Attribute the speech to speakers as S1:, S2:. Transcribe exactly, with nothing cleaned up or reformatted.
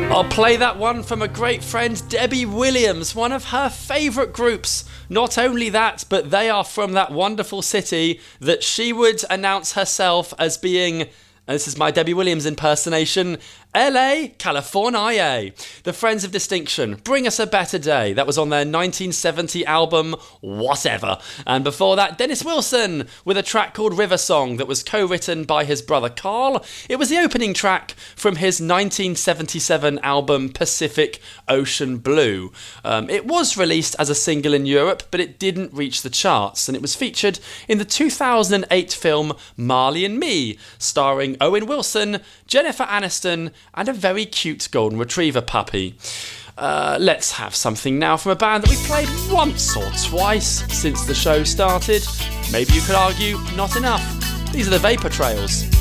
S1: I'll play that one from a great friend, Debbie Williams, one of her favourite groups. Not only that, but they are from that wonderful city that she would announce herself as being, and this is my Debbie Williams impersonation, L A, California. The Friends of Distinction, Bring Us a Better Day. That was on their nineteen seventy album, Whatever. And before that, Dennis Wilson with a track called River Song that was co-written by his brother Carl. It was the opening track from his nineteen seventy-seven album, Pacific Ocean Blue. Um, it was released as a single in Europe, but it didn't reach the charts, and it was featured in the two thousand eight film Marley and Me, starring Owen Wilson, Jennifer Aniston, and a very cute golden retriever puppy. Uh, let's have something now from a band that we've played once or twice since the show started. Maybe you could argue not enough. These are the Vapor Trails.